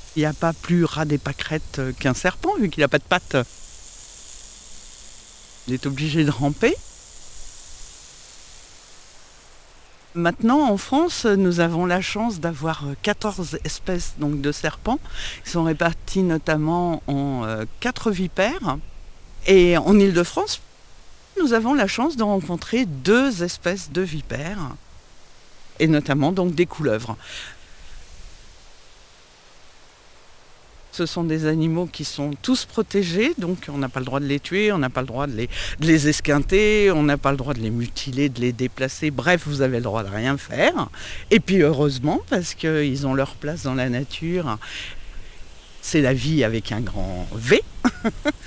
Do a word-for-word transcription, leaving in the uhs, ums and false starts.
Il n'y a pas plus rat des pâquerettes qu'un serpent, vu qu'il a pas de pattes. Il est obligé de ramper. Maintenant, en France, nous avons la chance d'avoir quatorze espèces donc, de serpents. Ils sont répartis notamment en euh, quatre vipères. Et en Île-de-France, nous avons la chance de rencontrer deux espèces de vipères, et notamment donc des couleuvres. Ce sont des animaux qui sont tous protégés, donc on n'a pas le droit de les tuer, on n'a pas le droit de les, de les esquinter, on n'a pas le droit de les mutiler, de les déplacer. Bref, vous avez le droit de rien faire. Et puis heureusement, parce qu'ils ont leur place dans la nature. C'est la vie avec un grand V.